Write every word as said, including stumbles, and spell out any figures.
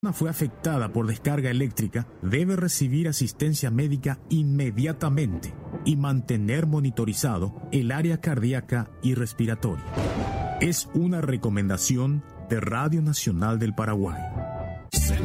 fue afectada por descarga eléctrica, debe recibir asistencia médica inmediatamente y mantener monitorizado el área cardíaca y respiratoria. Es una recomendación de Radio Nacional del Paraguay.